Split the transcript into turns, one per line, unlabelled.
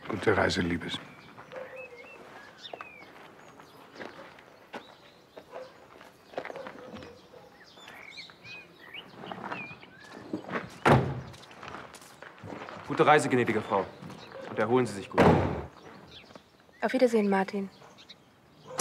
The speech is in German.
Gute Reise, Liebes.
Gute Reise, gnädige Frau. Und erholen Sie sich gut.
Auf Wiedersehen, Martin.